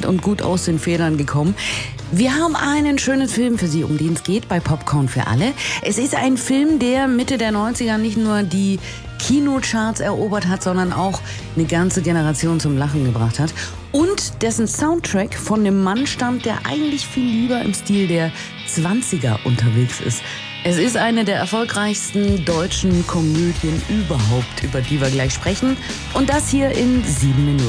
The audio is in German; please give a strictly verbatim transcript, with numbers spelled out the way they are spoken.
leicht und gut aus den Federn gekommen. Wir haben einen schönen Film für Sie, um den es geht, bei Popcorn für alle. Es ist ein Film, der Mitte der neunziger nicht nur die Kinocharts erobert hat, sondern auch eine ganze Generation zum Lachen gebracht hat. Und dessen Soundtrack von einem Mann stammt, der eigentlich viel lieber im Stil der zwanziger unterwegs ist. Es ist eine der erfolgreichsten deutschen Komödien überhaupt, über die wir gleich sprechen. Und das hier in sieben Minuten.